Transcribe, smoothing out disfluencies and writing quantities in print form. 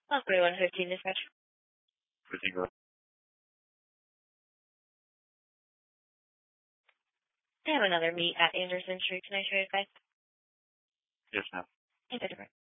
Oh, 4115 dispatch. Proceed. I have another meet at Anderson Street. Can I show you guys? Yes, ma'am. Yes, different.